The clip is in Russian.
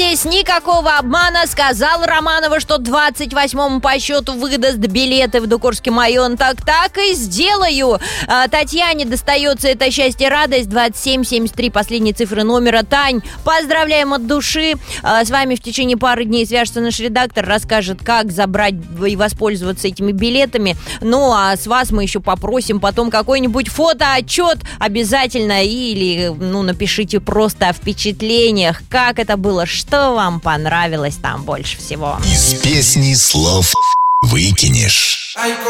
здесь никакого обмана. Сказал Романова, что 28-му по счету выдаст билеты в Дукурский майон. Так и сделаю. Татьяне достается это счастье, радость. 2773, последние цифры номера. Тань, поздравляем от души. С вами в течение пары дней свяжется наш редактор, расскажет, как забрать и воспользоваться этими билетами. Ну, а с вас мы еще попросим потом какой-нибудь фотоотчет обязательно. Или, напишите просто о впечатлениях, как это было, что вам понравилось там больше всего. Из песни слов выкинешь.